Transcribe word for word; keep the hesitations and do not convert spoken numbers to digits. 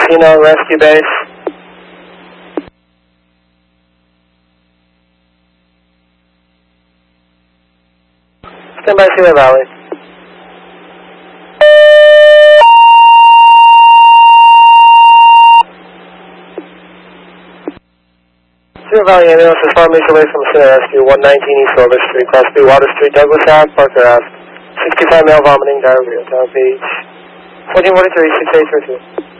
Mendocino Rescue Base. Stand by Cedar Valley. Cedar Valley ambulance is four minutes away from Center Rescue, one nineteen East Silver Street, Class B, Water Street, Douglas Ave, Parker Ave. sixty-five male vomiting, diarrhea, town page fourteen forty-three, six eight three two.